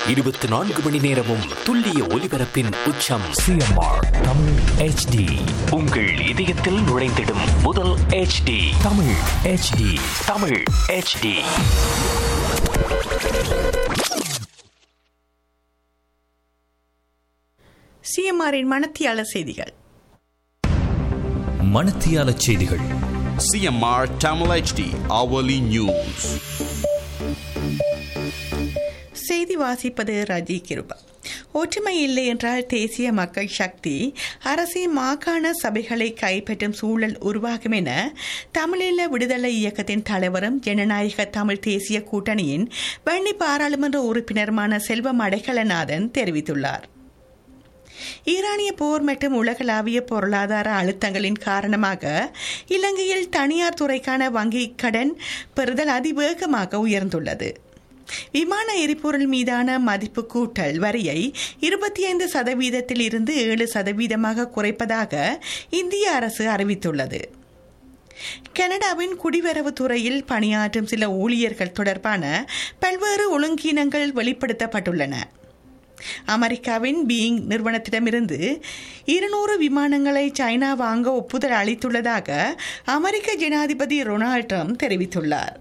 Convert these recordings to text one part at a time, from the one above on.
24 மணி நேரமும் துல்லிய ஒலிபரப்பின் உச்சம். CMR Tamil HD. உங்கள் இதயத்தில் நுழைந்திடும் முதல் HD. Tamil HD. Tamil HD. சிஎம்ஆரின் மணத்தியால செய்திகள். மணத்தியால செய்திகள். CMR Tamil HD hourly news. செய்தி வாசிப்பது ரஜி கிருபா. ஒற்றுமை இல்லை என்றால் தேசிய மக்கள் சக்தி அரசின் மாகாண சபைகளை கைப்பற்றும் சூழல் உருவாகும் என தமிழீழ விடுதலை இயக்கத்தின் தலைவரும் ஜனநாயக தமிழ் தேசிய கூட்டணியின் வன்னி பாராளுமன்ற உறுப்பினருமான செல்வம் அடைக்கலநாதன் தெரிவித்துள்ளார். ஈரானிய போர் மற்றும் உலகளாவிய பொருளாதார அழுத்தங்களின் காரணமாக இலங்கையில் தனியார் துறைக்கான வங்கிக் கடன் பெறுதல் அதிவேகமாக உயர்ந்துள்ளது. விமான எரிபொருள் மீதான மதிப்பு கூட்டல் வரியை 25% இருந்து 7% குறைப்பதாக இந்திய அரசு அறிவித்துள்ளது. கனடாவின் குடிவரவு துறையில் பணியாற்றும் சில ஊழியர்கள் தொடர்பான பல்வேறு ஒழுங்கீனங்கள் வெளிப்படுத்தப்பட்டுள்ளன. அமெரிக்காவின் பீயிங் நிறுவனத்திடமிருந்து 200 விமானங்களை சைனா வாங்க ஒப்புதல் அளித்துள்ளதாக அமெரிக்க ஜனாதிபதி டொனால்ட் ட்ரம்ப் தெரிவித்துள்ளார்.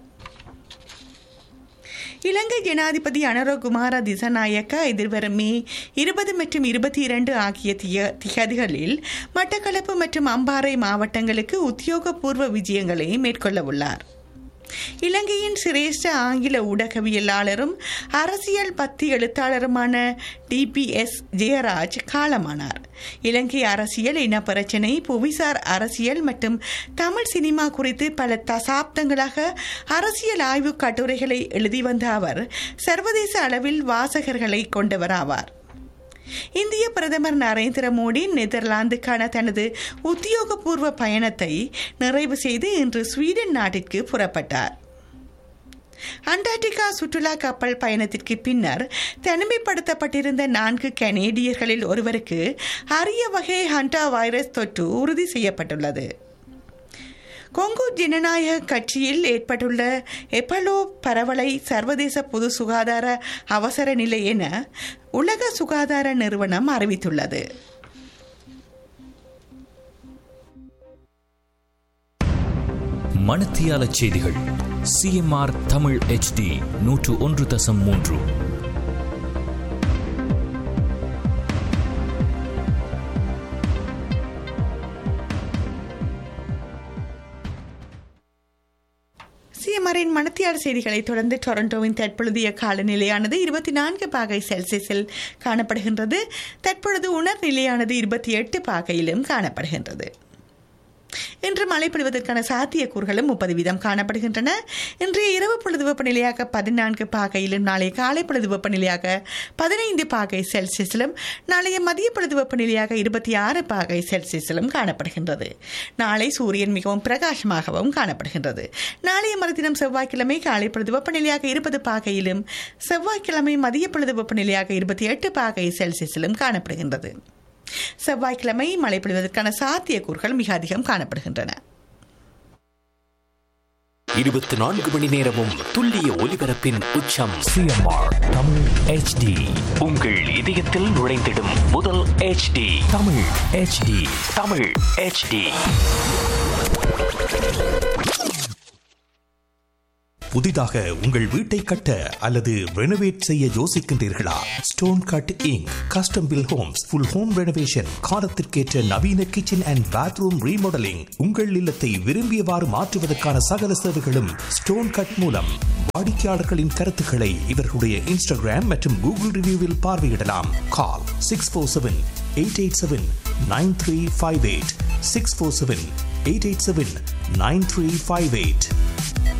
இலங்கை ஜனாதிபதி அனுரகுமார திசாநாயக்க எதிர்வரும் மே 20 மற்றும் 22 ஆகிய திகதிகளில் மட்டக்களப்பு மற்றும் அம்பாறை மாவட்டங்களுக்கு உத்தியோகபூர்வ விஜயங்களை மேற்கொள்ளவுள்ளார். இலங்கையின் சிரேஷ்ட ஆங்கில ஊடகவியலாளரும் அரசியல் பத்தி எழுத்தாளருமான DPS ஜெயராஜ் காலமானார். இலங்கை அரசியல், இனப்பிரச்சினை, புவிசார் அரசியல் மற்றும் தமிழ் சினிமா குறித்து பல தசாப்தங்களாக அரசியல் ஆய்வு கட்டுரைகளை எழுதி வந்த அவர் சர்வதேச அளவில் வாசகர்களை கொண்டவராவார். இந்திய பிரதமர் நரேந்திர மோடி நெதர்லாந்துக்கான தனது உத்தியோகபூர்வ பயணத்தை நிறைவு செய்து இன்று ஸ்வீடன் நாட்டிற்கு புறப்பட்டார். அண்டார்டிகா சுற்றுலா கப்பல் பயணத்திற்கு பின்னர் தனிமைப்படுத்தப்பட்டிருந்த 4 கனேடியர்களில் ஒருவருக்கு அரிய வகை ஹண்டா வைரஸ் தொற்று உறுதி செய்யப்பட்டுள்ளது. கொங்கு ஜனநாயக கட்சியில் ஏற்பட்டுள்ள எபோலா பரவலை சர்வதேச பொது சுகாதார அவசர நிலை என உலக சுகாதார நிறுவனம் அறிவித்துள்ளது. மணத்தியால செய்திகள். CMR Tamil HD 101.3. சிஎம்ஆரின் மணத்தியார் செய்திகளை தொடர்ந்து டொரண்டோவின் தற்பொழுதைய காலநிலையானது 24 பாகை செல்சியஸில் காணப்படுகின்றது. தற்பொழுது உணர்நிலையானது 28 பாகையிலும் காணப்படுகின்றது. இன்று மழை பொழிவதற்கான சாத்தியக்கூறுகளும் 30% காணப்படுகின்றன. இன்றைய இரவு பொழுது வெப்பநிலையாக 14 பாகையிலும், நாளைய காலை பொழுது வெப்பநிலையாக 15 பாகை செல்சியஸிலும், நாளைய மதிய பொழுது வெப்பநிலையாக 26 பாகை செல்சியஸிலும் காணப்படுகின்றது. நாளை சூரியன் மிகவும் பிரகாசமாகவும் காணப்படுகின்றது. நாளைய மறுதினம் செவ்வாய்க்கிழமை காலை பொழுது வெப்பநிலையாக 20 பாகையிலும், செவ்வாய்க்கிழமை மதிய பொழுது வெப்பநிலையாக 28 பாகை செல்சியஸிலும் காணப்படுகின்றது. செவ்வாய்க்கிழமை மழை பொழிவதற்கான சாத்தியக்கூறுகள் மிக அதிகம் காணப்படுகின்றன. 24 மணி நேரமும் துல்லிய ஒலிபரப்பின் உச்சம். CMR Tamil HD. உங்கள் இதயத்தில் நுழைந்திடும் முதல் HD. Tamil HD. Tamil HD. புதிதாக உங்கள் வீட்டை கட்ட அல்லது ரெனோவேட் செய்ய யோசிக்கின்றீர்களா? Stone cut ink custom bill Holmes full home renovation, காலத்திற்கேற்ற நவீன கிச்சன் அண்ட் பாத்ரூம் ரீமாடலிங், உங்கள் இல்லத்தை விரும்பியவாறு மாற்றுவதற்கான சகல சேவைகளும் ஸ்டோன் கட் மூலம். வாடிக்கையாளர்களின் கருத்துக்களை இவர்களுடைய இன்ஸ்டாகிராம் மற்றும் கூகுள் ரிவ்யூவில் பார்வையிடலாம். கால் 647-887-9358 647-887-9358.